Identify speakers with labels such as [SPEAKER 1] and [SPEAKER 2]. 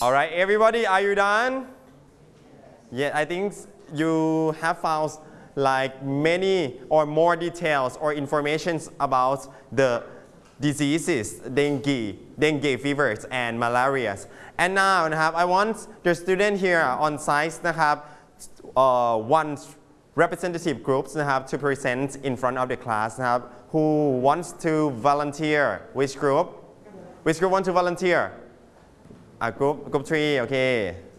[SPEAKER 1] All right, everybody, are you done? Yeah, I think you have found like many or more details or informations about the diseases, dengue fevers and malaria. And now I want the student here on site one representative groups to present in front of the class who wants to volunteer. Which group? Which group want to volunteer? Group 3, okay.